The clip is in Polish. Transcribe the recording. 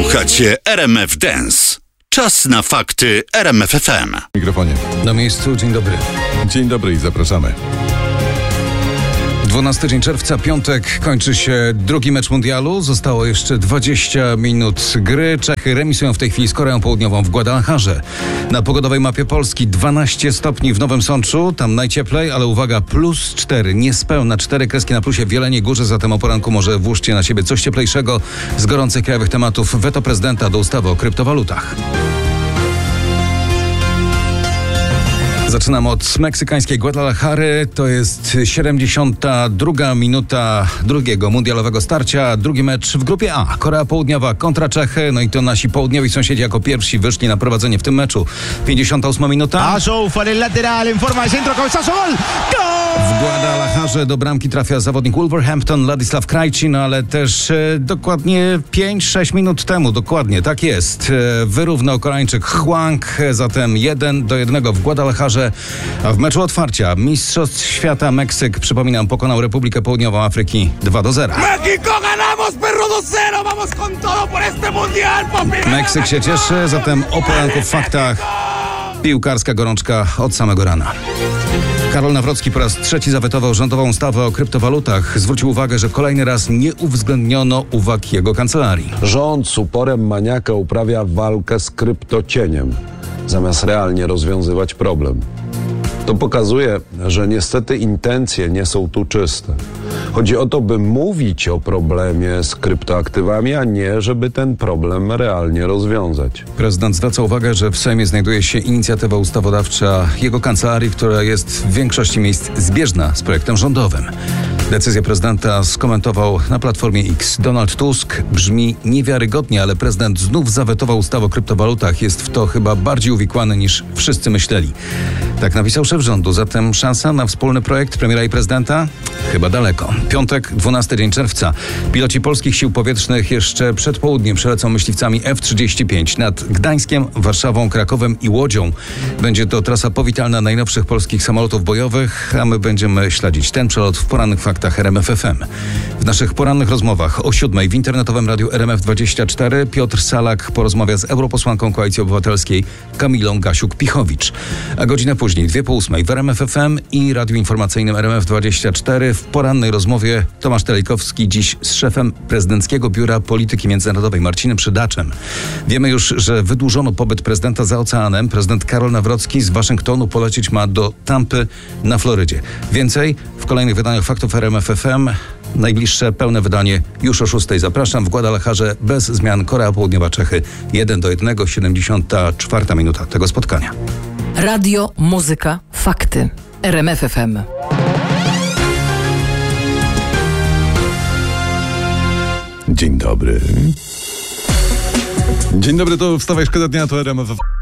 Słuchacie RMF Dance. Czas na fakty RMF FM. W mikrofonie. Na miejscu, dzień dobry. Dzień dobry i zapraszamy. 12 dzień czerwca, piątek, kończy się drugi mecz mundialu. Zostało jeszcze 20 minut gry. Czechy remisują w tej chwili z Koreą Południową w Guadalajarze. Na pogodowej mapie Polski 12 stopni w Nowym Sączu, tam najcieplej, ale uwaga, +4, niespełna 4 kreski na plusie w Jeleniej Górze, zatem o poranku może włóżcie na siebie coś cieplejszego. Z gorących krajowych tematów weto prezydenta do ustawy o kryptowalutach. Zaczynam od meksykańskiej Guadalajary. To jest 72 minuta drugiego mundialowego starcia. Drugi mecz w grupie A. Korea Południowa kontra Czechy. No i to nasi południowi sąsiedzi jako pierwsi wyszli na prowadzenie w tym meczu. 58 minuta. Asoufa en el lateral, en forma de centro, cabezazo, gol! W Guadalajarze do bramki trafia zawodnik Wolverhampton, Ladisław Krajci, no ale też dokładnie 5-6 minut temu, dokładnie, tak jest. Wyrównał Koreańczyk Hwang, zatem 1-1 w Guadalajarze. A w meczu otwarcia Mistrzostw Świata Meksyk, przypominam, pokonał Republikę Południową Afryki 2-0. México ganamos, perro 2-0, vamos con todo por este mundial, papi. Meksyk się cieszy, zatem o poranku w faktach piłkarska gorączka od samego rana. Karol Nawrocki po raz trzeci zawetował rządową ustawę o kryptowalutach. Zwrócił uwagę, że kolejny raz nie uwzględniono uwag jego kancelarii. Rząd z uporem maniaka uprawia walkę z kryptocieniem, zamiast realnie rozwiązywać problem. To pokazuje, że niestety intencje nie są tu czyste. Chodzi o to, by mówić o problemie z kryptoaktywami, a nie, żeby ten problem realnie rozwiązać. Prezydent zwraca uwagę, że w Sejmie znajduje się inicjatywa ustawodawcza jego kancelarii, która jest w większości miejsc zbieżna z projektem rządowym. Decyzję prezydenta skomentował na Platformie X. Donald Tusk: brzmi niewiarygodnie, ale prezydent znów zawetował ustawę o kryptowalutach. Jest w to chyba bardziej uwikłany niż wszyscy myśleli. Tak napisał szef rządu. Zatem szansa na wspólny projekt premiera i prezydenta? Chyba daleko. Piątek, 12 dzień czerwca. Piloci polskich sił powietrznych jeszcze przed południem przelecą myśliwcami F-35 nad Gdańskiem, Warszawą, Krakowem i Łodzią. Będzie to trasa powitalna najnowszych polskich samolotów bojowych, a my będziemy śledzić ten przelot w porannych faktach RMF FM. W naszych porannych rozmowach o 7:00 w internetowym radiu RMF24 Piotr Salak porozmawia z europosłanką Koalicji Obywatelskiej Kamilą Gasiuk-Pichowicz. A godzinę później, 2 po 8:00 w RMF FM i radiu informacyjnym RMF24 w porannej rozmowie Tomasz Telikowski dziś z szefem Prezydenckiego Biura Polityki Międzynarodowej Marcinem Przydaczem. Wiemy już, że wydłużono pobyt prezydenta za oceanem. Prezydent Karol Nawrocki z Waszyngtonu polecieć ma do Tampy na Florydzie. Więcej w kolejnych wydaniach faktów RMF FM. Najbliższe pełne wydanie już o 6:00. Zapraszam. W Guadalajarze bez zmian Korea Południowa Czechy 1-1, 74 minuta tego spotkania. Radio, muzyka, fakty. RMF FM. Dzień dobry. Dzień dobry, to wstawaj, szkoda dnia, to RMF.